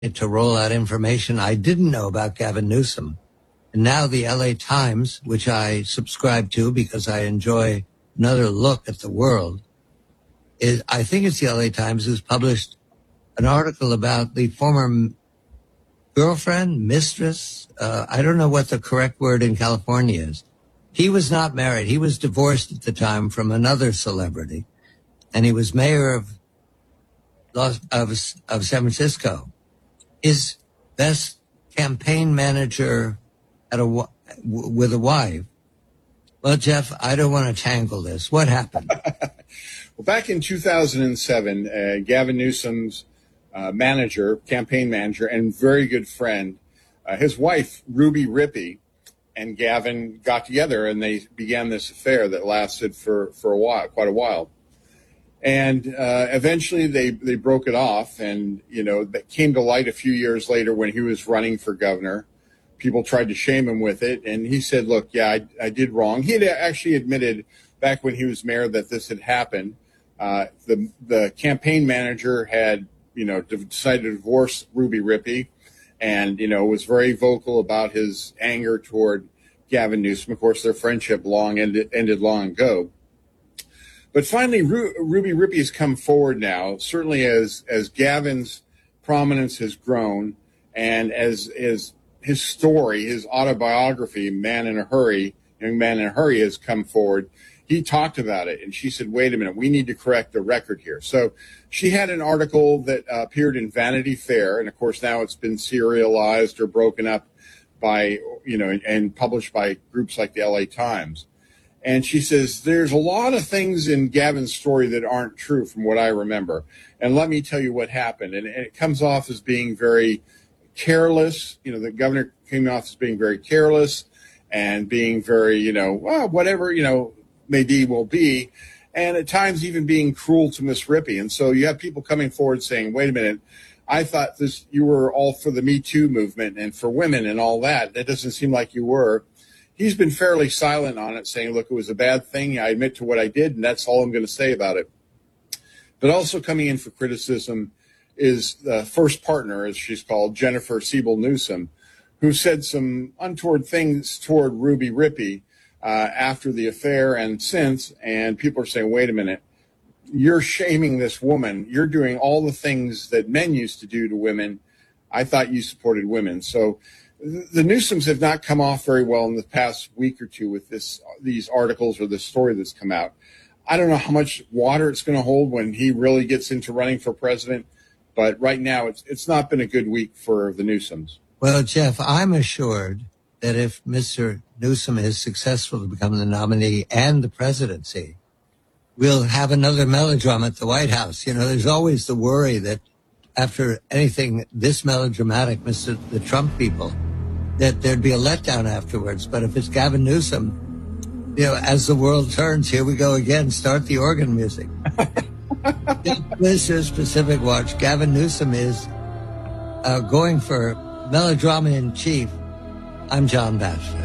to roll out information I didn't know about Gavin Newsom. And now the LA Times, which I subscribe to because I enjoy another look at the world, I think it's the LA Times, who's published an article about the former girlfriend, mistress. I don't know what the correct word in California is. He was not married. He was divorced at the time from another celebrity, and he was mayor of San Francisco. His best campaign manager with a wife. Well, Jeff, I don't want to tangle this. What happened? Well, back in 2007, Gavin Newsom's campaign manager, and very good friend, his wife, Ruby Rippey, and Gavin got together, and they began this affair that lasted for a while, quite a while. And eventually they broke it off, and, that came to light a few years later when he was running for governor. People tried to shame him with it, and he said, look, yeah, I did wrong. He had actually admitted back when he was mayor that this had happened. The campaign manager had, decided to divorce Ruby Rippey, and, was very vocal about his anger toward Gavin Newsom. Of course, their friendship ended long ago. But finally, Ruby Rippey has come forward now, certainly as Gavin's prominence has grown, and as his story, his autobiography, Young Man in a Hurry, has come forward. He talked about it, and she said, wait a minute, we need to correct the record here. So she had an article that appeared in Vanity Fair, and of course now it's been serialized or broken up by, and published by groups like the LA Times. And she says, there's a lot of things in Gavin's story that aren't true from what I remember. And let me tell you what happened. And it comes off as being very careless. The governor came off as being very careless and being very, whatever, may be will be, and at times even being cruel to Miss Rippey. And so you have people coming forward saying, wait a minute, I thought you were all for the Me Too movement and for women and all that. That doesn't seem like you were. He's been fairly silent on it, saying, look, it was a bad thing. I admit to what I did, and that's all I'm going to say about it. But also coming in for criticism is the first partner, as she's called, Jennifer Siebel Newsom, who said some untoward things toward Ruby Rippey after the affair and since, and people are saying, wait a minute, you're shaming this woman. You're doing all the things that men used to do to women. I thought you supported women. So the Newsoms have not come off very well in the past week or two with these articles or this story that's come out. I don't know how much water it's going to hold when he really gets into running for president, but right now it's not been a good week for the Newsoms. Well, Jeff, I'm assured that if Mr. Newsom is successful to become the nominee and the presidency, we'll have another melodrama at the White House. There's always the worry that after anything this melodramatic, the Trump people, that there'd be a letdown afterwards. But if it's Gavin Newsom, as the world turns, here we go again, start the organ music. Listeners, Pacific Watch, Gavin Newsom is going for melodrama in chief. I'm John Batchelor.